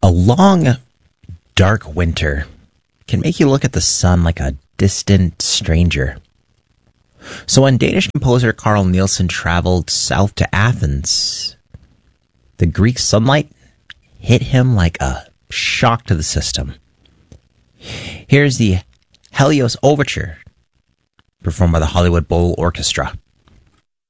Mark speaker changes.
Speaker 1: A long, dark winter can make you look at the sun like a distant stranger. So when Danish composer Carl Nielsen traveled south to Athens, the Greek sunlight hit him like a shock to the system. Here's the Helios Overture, performed by the Hollywood Bowl Orchestra.